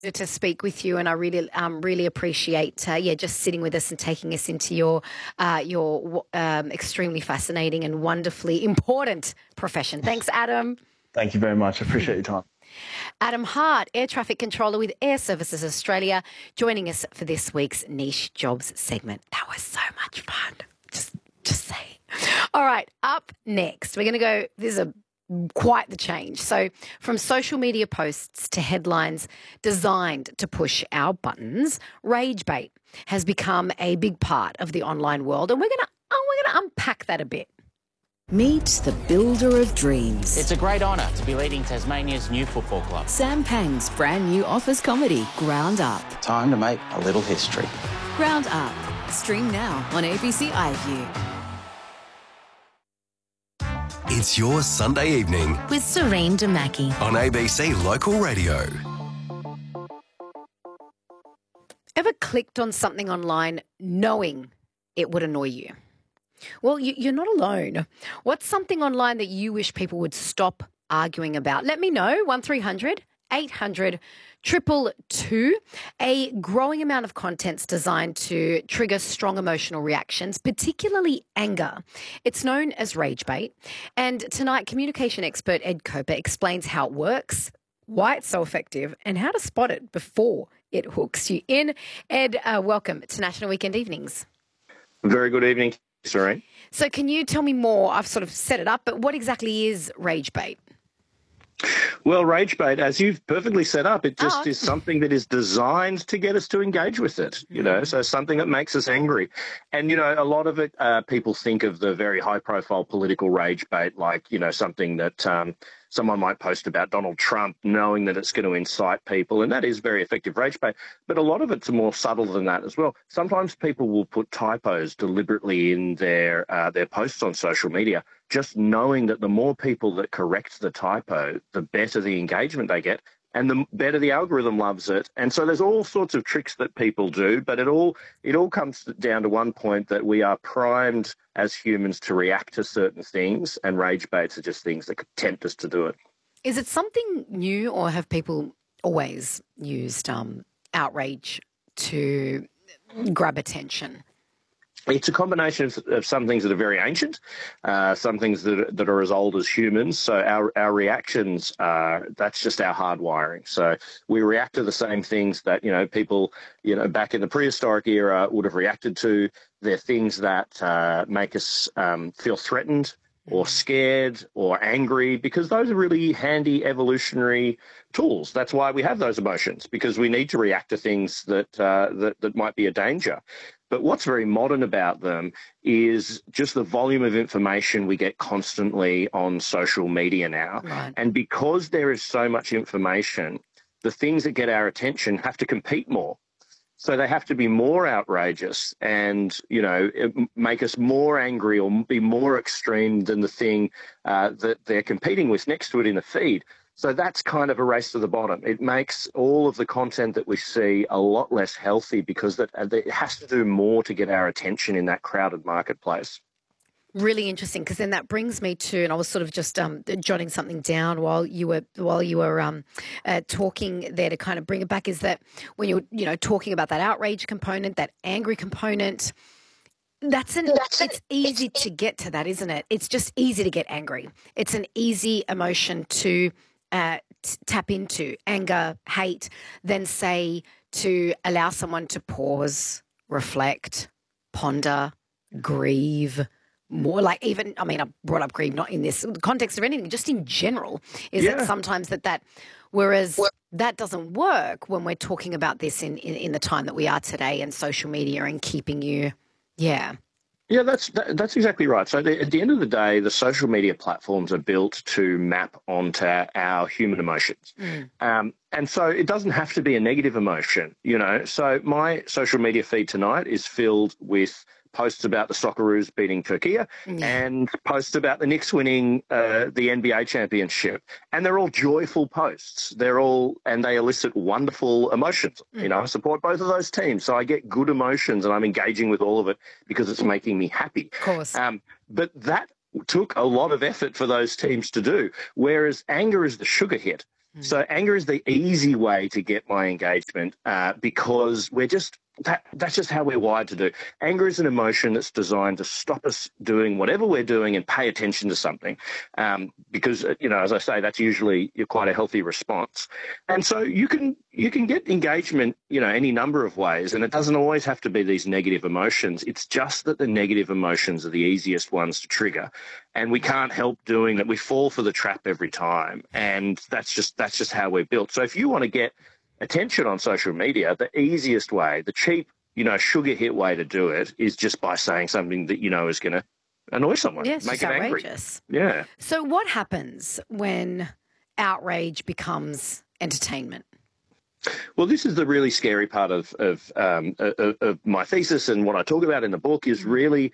to speak with you, and I really appreciate just sitting with us and taking us into your extremely fascinating and wonderfully important profession. Thanks, Adam. Thank you very much. I appreciate your time. Adam Hart, Air Traffic Controller with Air Services Australia, joining us for this week's Niche Jobs segment. That was so much fun. Just saying. All right, up next, we're going to go, this is quite the change. So from social media posts to headlines designed to push our buttons, rage bait has become a big part of the online world, and we're going to unpack that a bit. Meet the builder of dreams. It's a great honour to be leading Tasmania's new football club. Sam Pang's brand new office comedy, Ground Up. Time to make a little history. Ground Up. Stream now on ABC iView. It's your Sunday evening with Serene Damaki on ABC Local Radio. Ever clicked on something online knowing it would annoy you? Well, you're not alone. What's something online that you wish people would stop arguing about? Let me know. 1300 800 222. A growing amount of content's designed to trigger strong emotional reactions, particularly anger. It's known as rage bait. And tonight, communication expert Ed Coper explains how it works, why it's so effective, and how to spot it before it hooks you in. Ed, welcome to National Weekend Evenings. Very good evening, Serene. So can you tell me more? I've sort of set it up, but what exactly is rage bait? Well, rage bait, as you've perfectly set up, it just is something that is designed to get us to engage with it, so something that makes us angry. And, a lot of it, people think of the very high-profile political rage bait like, something that someone might post about Donald Trump knowing that it's going to incite people, and that is very effective rage bait. But a lot of it's more subtle than that as well. Sometimes people will put typos deliberately in their posts on social media, just knowing that the more people that correct the typo, the better the engagement they get and the better the algorithm loves it. And so there's all sorts of tricks that people do, but it all comes down to one point, that we are primed as humans to react to certain things, and rage baits are just things that could tempt us to do it. Is it something new, or have people always used outrage to grab attention? It's a combination of some things that are very ancient, some things that are as old as humans. So our reactions that's just our hardwiring. So we react to the same things that, people, back in the prehistoric era would have reacted to. They're things that make us feel threatened or scared or angry, because those are really handy evolutionary tools. That's why we have those emotions, because we need to react to things that might be a danger. But what's very modern about them is just the volume of information we get constantly on social media now. Right. And because there is so much information, the things that get our attention have to compete more. So they have to be more outrageous and, make us more angry or be more extreme than the thing that they're competing with next to it in the feed. So that's kind of a race to the bottom. It makes all of the content that we see a lot less healthy, because it has to do more to get our attention in that crowded marketplace. Really interesting, because then that brings me to, and I was sort of just jotting something down while you were talking there to kind of bring it back, is that when you're talking about that outrage component, that angry component, it's easy to get to that, isn't it? It's just easy to get angry. It's an easy emotion to tap into, anger, hate, then say to allow someone to pause, reflect, ponder, grieve. More like I brought up grieve not in this context of anything, just in general, is that sometimes whereas that doesn't work when we're talking about this in the time that we are today, and social media and keeping you, Yeah, that's exactly right. So at the end of the day, the social media platforms are built to map onto our human emotions. And so it doesn't have to be a negative emotion, So my social media feed tonight is filled with posts about the Socceroos beating Turkey and posts about the Knicks winning the NBA championship. And they're all joyful posts. They elicit wonderful emotions. I support both of those teams. So I get good emotions and I'm engaging with all of it because it's making me happy. Of course. But that took a lot of effort for those teams to do, whereas anger is the sugar hit. So anger is the easy way to get my engagement because that's just how we're wired to do. Anger is an emotion that's designed to stop us doing whatever we're doing and pay attention to something because, as I say, that's usually quite a healthy response. And so you can get engagement, any number of ways, and it doesn't always have to be these negative emotions. It's just that the negative emotions are the easiest ones to trigger. And we can't help doing that. We fall for the trap every time. And that's just how we're built. So if you want to get attention on social media, the easiest way, the cheap, sugar hit way to do it is just by saying something that is going to annoy someone, yeah, it's make just it outrageous. Angry. Yeah. So what happens when outrage becomes entertainment? Well, this is the really scary part of my thesis, and what I talk about in the book is really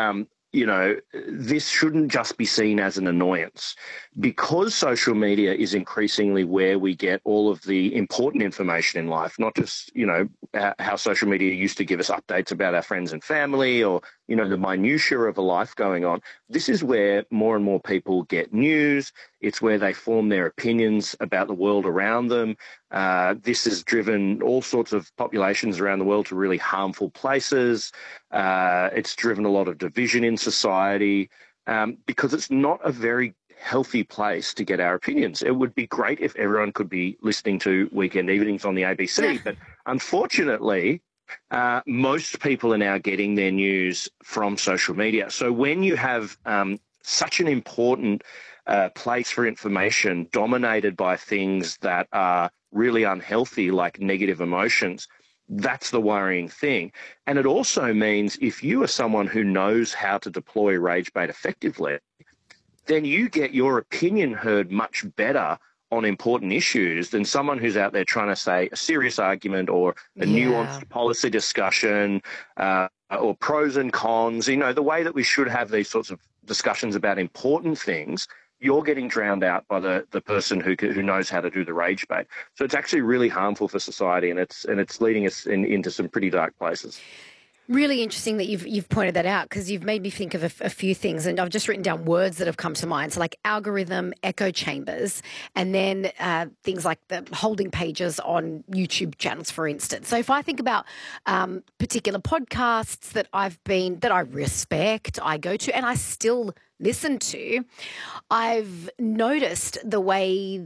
this shouldn't just be seen as an annoyance. Because social media is increasingly where we get all of the important information in life, not just, how social media used to give us updates about our friends and family or, the minutiae of a life going on. This is where more and more people get news. It's where they form their opinions about the world around them. This has driven all sorts of populations around the world to really harmful places. It's driven a lot of division in society because it's not a very healthy place to get our opinions. It would be great if everyone could be listening to Weekend Evenings on the ABC, but unfortunately, most people are now getting their news from social media. So when you have such an important place for information dominated by things that are really unhealthy, like negative emotions, that's the worrying thing. And it also means if you are someone who knows how to deploy rage bait effectively, then you get your opinion heard much better on important issues than someone who's out there trying to say a serious argument or a nuanced policy discussion or pros and cons, the way that we should have these sorts of discussions about important things. You're getting drowned out by the person who knows how to do the rage bait. So it's actually really harmful for society, and it's leading us into some pretty dark places. Really interesting that you've pointed that out, because you've made me think of a few things, and I've just written down words that have come to mind. So like algorithm, echo chambers, and then things like the holding pages on YouTube channels, for instance. So if I think about particular podcasts that I respect, I go to, and I still listen to, I've noticed the way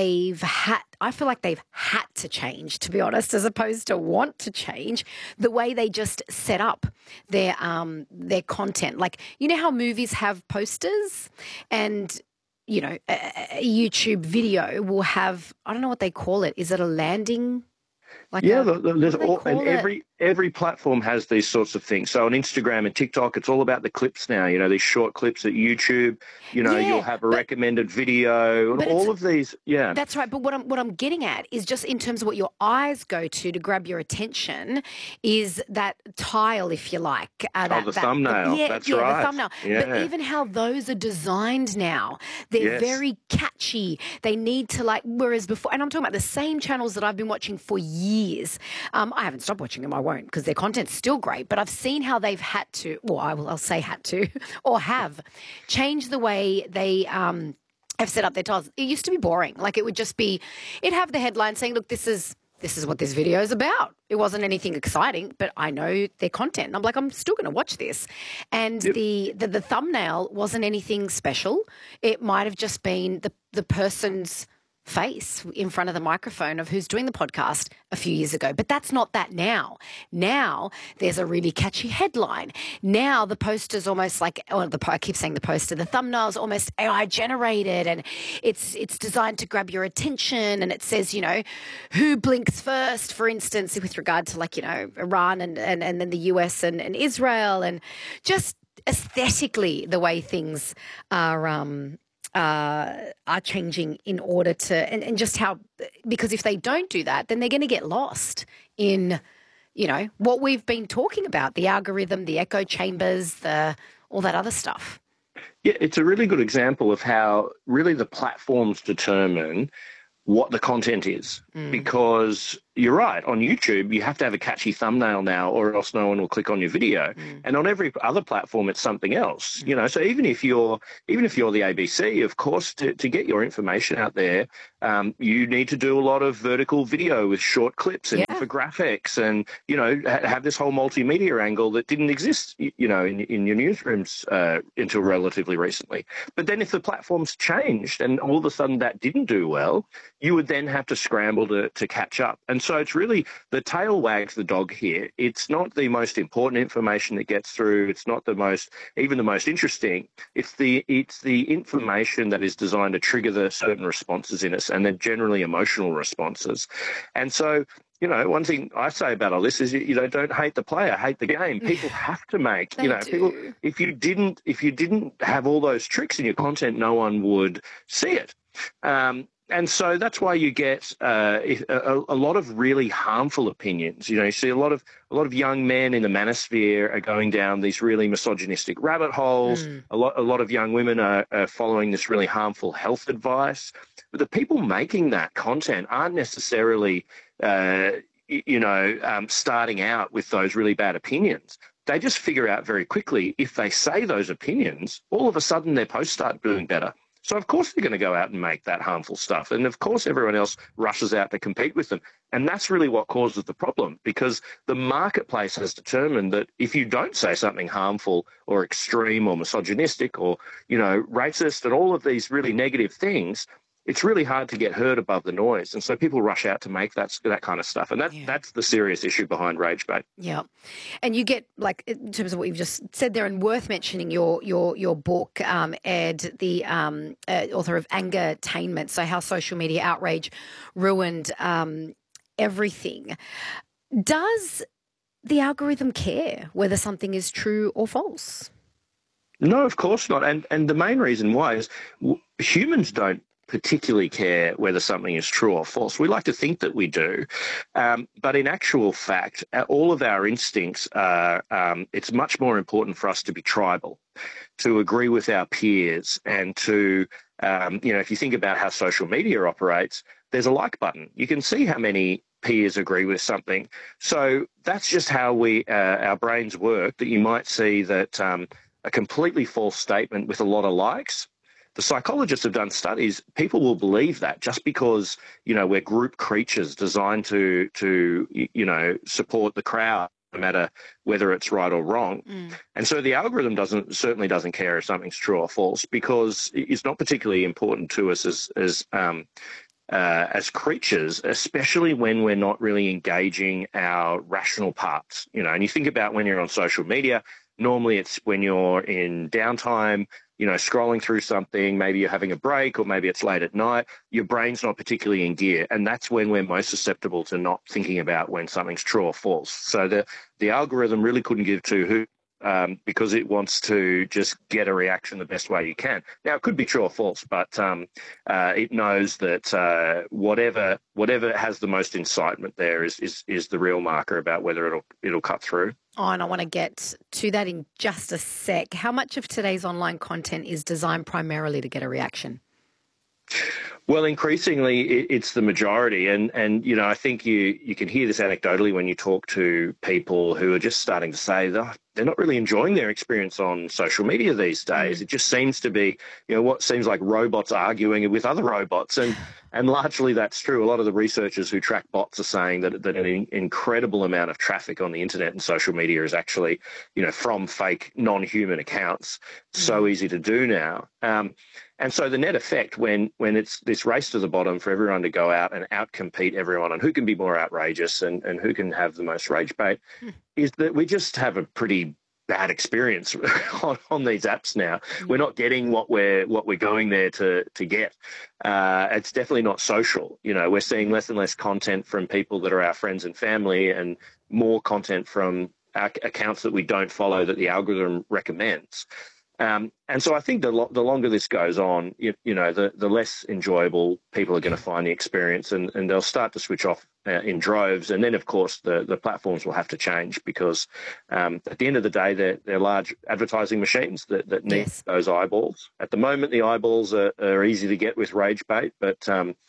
I feel like they've had to change, to be honest, as opposed to want to change, the way they just set up their content. Like, how movies have posters, and a YouTube video will have, I don't know what they call it. Is it a landing? Every platform has these sorts of things. So on Instagram and TikTok, it's all about the clips now. These short clips at YouTube. You'll have a recommended video and all of these. Yeah, that's right. But what I'm getting at is just in terms of what your eyes go to grab your attention is that tile, if you like. The thumbnail. That's right. The thumbnail. Yeah. But even how those are designed now, they're very catchy. They need to whereas before, and I'm talking about the same channels that I've been watching for years. I haven't stopped watching them. I won't, because their content's still great. But I've seen how they've had to, or I'll say had to, or have changed the way they have set up their titles. It used to be boring. Like, it would just be, it'd have the headline saying, look, this is what this video is about. It wasn't anything exciting, but I know their content. And I'm like, I'm still going to watch this. And the thumbnail wasn't anything special. It might have just been the person's face in front of the microphone of who's doing the podcast a few years ago. But that's not that now. Now there's a really catchy headline. Now the poster's almost like, I keep saying the poster, the thumbnail's almost AI generated, and it's designed to grab your attention, and it says, who blinks first, for instance, with regard to Iran and then the US and Israel, and just aesthetically the way things are changing in order to, and just how, because if they don't do that, then they're going to get lost in, what we've been talking about, the algorithm, the echo chambers, all that other stuff. Yeah, it's a really good example of how really the platforms determine what the content is, because you're right. On YouTube, you have to have a catchy thumbnail now, or else no one will click on your video. And on every other platform, it's something else. You know, so even if you're the ABC, of course, to get your information out there, you need to do a lot of vertical video with short clips and infographics, and have this whole multimedia angle that didn't exist, in your newsrooms until relatively recently. But then if the platforms changed and all of a sudden that didn't do well, you would then have to scramble to catch up. And so it's really the tail wags the dog here. It's not the most important information that gets through. It's not even the most interesting. It's the information that is designed to trigger the certain responses in us, and they're generally emotional responses. And so, one thing I say about all this is, don't hate the player, hate the game. People have to make, people, if you didn't have all those tricks in your content, no one would see it. And so that's why you get a lot of really harmful opinions. You see a lot of young men in the manosphere are going down these really misogynistic rabbit holes. A lot of young women are following this really harmful health advice. But the people making that content aren't necessarily, starting out with those really bad opinions. They just figure out very quickly, if they say those opinions, all of a sudden their posts start doing better. So, of course, they're going to go out and make that harmful stuff. And, of course, everyone else rushes out to compete with them. And that's really what causes the problem, because the marketplace has determined that if you don't say something harmful or extreme or misogynistic or, racist and all of these really negative things, it's really hard to get heard above the noise. And so people rush out to make that kind of stuff. And that's the serious issue behind rage bait. Yeah. And you get, like, in terms of what you've just said there, and worth mentioning your book, Ed, the author of Angertainment, so how social media outrage ruined everything. Does the algorithm care whether something is true or false? No, of course not. And the main reason why is humans don't particularly care whether something is true or false. We like to think that we do, but in actual fact, all of our instincts are, it's much more important for us to be tribal, to agree with our peers, and to, if you think about how social media operates, there's a like button. You can see how many peers agree with something. So that's just how our brains work, that you might see that a completely false statement with a lot of likes. The psychologists have done studies. People will believe that just because, we're group creatures designed to support the crowd, no matter whether it's right or wrong. And so the algorithm certainly doesn't care if something's true or false, because it's not particularly important to us as creatures, especially when we're not really engaging our rational parts. And you think about when you're on social media, normally it's when you're in downtime, scrolling through something, maybe you're having a break, or maybe it's late at night, your brain's not particularly in gear. And that's when we're most susceptible to not thinking about when something's true or false. So the algorithm really couldn't give two hoots, because it wants to just get a reaction the best way you can. Now, it could be true or false, but it knows that whatever has the most incitement there is the real marker about whether it'll cut through. Oh, and I want to get to that in just a sec. How much of today's online content is designed primarily to get a reaction? Well, increasingly, it's the majority. And I think you can hear this anecdotally when you talk to people who are just starting to say that they're not really enjoying their experience on social media these days. It just seems to be, what seems like robots arguing with other robots. And largely that's true. A lot of the researchers who track bots are saying that an incredible amount of traffic on the internet and social media is actually, from fake non-human accounts. So easy to do now. And so the net effect when it's this race to the bottom for everyone to go out and outcompete everyone on who can be more outrageous and who can have the most rage bait is that we just have a pretty bad experience on these apps now. We're not getting what we're going there to get. It's definitely not social. We're seeing less and less content from people that are our friends and family, and more content from accounts that we don't follow that the algorithm recommends. And so I think the longer this goes on, the less enjoyable people are going to find the experience, and they'll start to switch off in droves. And then, of course, the platforms will have to change, because at the end of the day, they're large advertising machines that need those eyeballs. At the moment, the eyeballs are easy to get with rage bait, but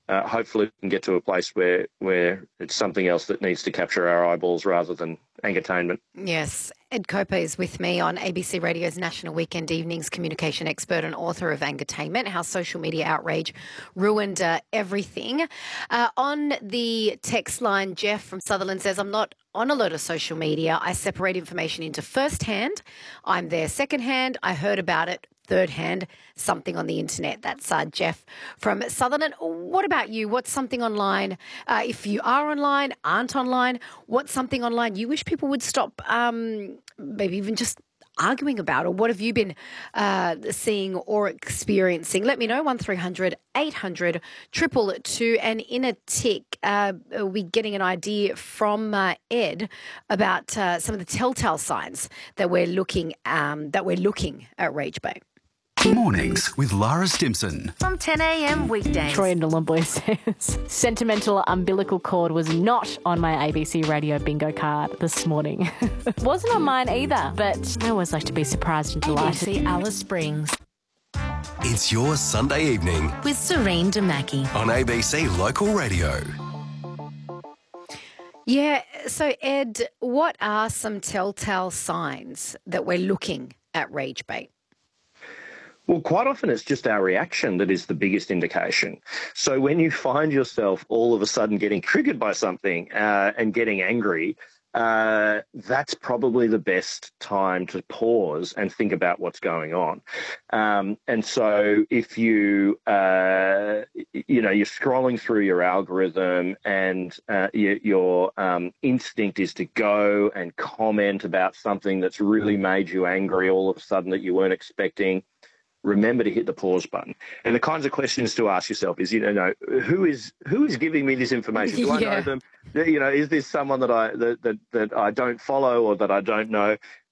hopefully we can get to a place where it's something else that needs to capture our eyeballs rather than entertainment. Yes. Ed Copa is with me on ABC Radio's National Weekend Evenings, communication expert and author of Angertainment, How Social Media Outrage Ruined Everything. On the text line, Jeff from Sutherland says, I'm not on a lot of social media. I separate information into first-hand. I'm there second-hand. I heard about it third-hand, something on the internet. That's Jeff from Sutherland. What about you? What's something online, if you are online, aren't online, what's something online you wish people would stop maybe even just arguing about, or what have you been seeing or experiencing? Let me know, 1300 800 222. And in a tick, we're getting an idea from Ed about some of the telltale signs that we're looking at Rage Bait. Mornings with Lara Stimson. From 10 a.m. weekdays. Troy in Nhulunbuy says, sentimental umbilical cord was not on my ABC radio bingo card this morning. Wasn't on mine either, but I always like to be surprised and delighted. ABC Alice Springs. It's your Sunday evening With Serene Damaki. on ABC Local Radio. Yeah, so Ed, what are some telltale signs that we're looking at Rage Bait? Well, quite often it's just our reaction that is the biggest indication. So when you find yourself all of a sudden getting triggered by something and getting angry, that's probably the best time to pause and think about what's going on. And so if you're scrolling through your algorithm and your instinct is to go and comment about something that's really made you angry all of a sudden that you weren't expecting, remember to hit the pause button. And the kinds of questions to ask yourself is, who is giving me this information? Do I know them? Is this someone that I don't follow or that I don't know?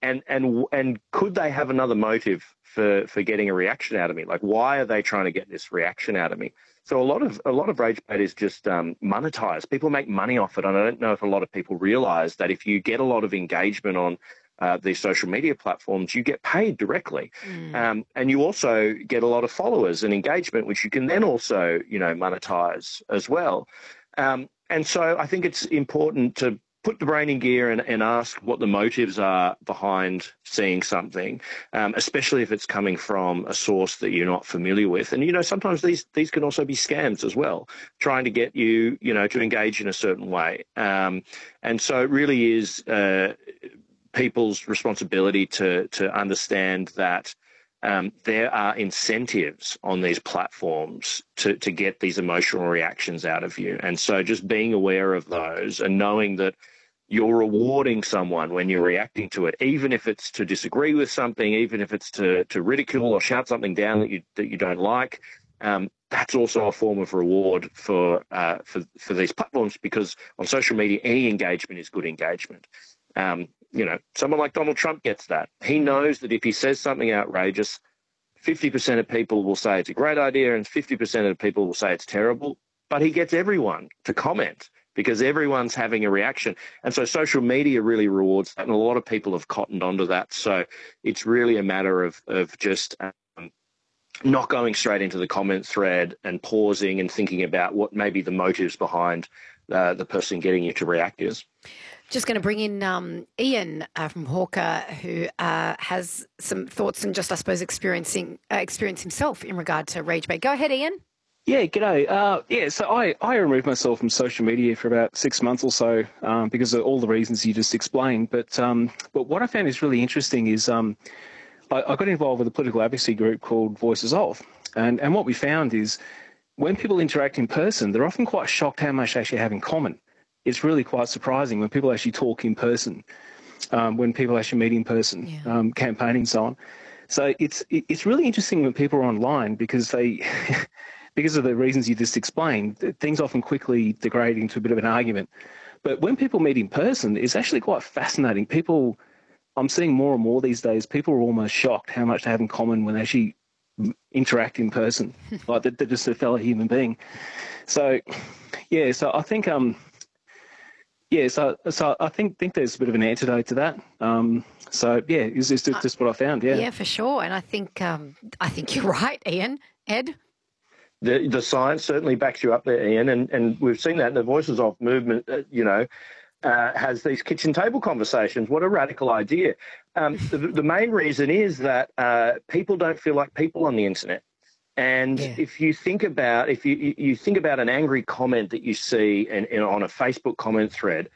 And could they have another motive for getting a reaction out of me? Like, why are they trying to get this reaction out of me? So a lot of Rage Bait is just monetized. People make money off it. And I don't know if a lot of people realize that if you get a lot of engagement on these social media platforms, you get paid directly. And you also get a lot of followers and engagement, which you can then also, monetize as well. And so I think it's important to put the brain in gear and ask what the motives are behind seeing something, especially if it's coming from a source that you're not familiar with. And, sometimes these can also be scams as well, trying to get you, to engage in a certain way. And so it really is people's responsibility to understand that there are incentives on these platforms to get these emotional reactions out of you. And so just being aware of those and knowing that you're rewarding someone when you're reacting to it, even if it's to disagree with something, even if it's to ridicule or shout something down that you don't like, that's also a form of reward for these platforms, because on social media, any engagement is good engagement. Someone like Donald Trump gets that. He knows that if he says something outrageous, 50% of people will say it's a great idea and 50% of people will say it's terrible, but he gets everyone to comment because everyone's having a reaction. And so social media really rewards that, and a lot of people have cottoned onto that. So it's really a matter of just not going straight into the comment thread and pausing and thinking about what maybe the motives behind the person getting you to react is. Just going to bring in Ian from Hawker, who has some thoughts and just, I suppose, experience himself in regard to Rage Bait. Go ahead, Ian. Yeah, g'day. So I removed myself from social media for about 6 months or so because of all the reasons you just explained. But what I found is really interesting is I got involved with a political advocacy group called Voices Of. And what we found is when people interact in person, they're often quite shocked how much they actually have in common. It's really quite surprising when people actually talk in person, when people actually meet in person, campaigning and so on. So it's really interesting when people are online because because of the reasons you just explained, things often quickly degrade into a bit of an argument. But when people meet in person, it's actually quite fascinating. I'm seeing more and more these days, people are almost shocked how much they have in common when they actually interact in person, like they're just a fellow human being. So, so I think... so I think there's a bit of an antidote to that. It's just what I found. Yeah, for sure. And I think you're right, Ian. Ed. The science certainly backs you up there, Ian, and we've seen that in the Voices Off movement, has these kitchen table conversations. What a radical idea. The main reason is that people don't feel like people on the internet. And if you think about an angry comment that you see on a Facebook comment thread,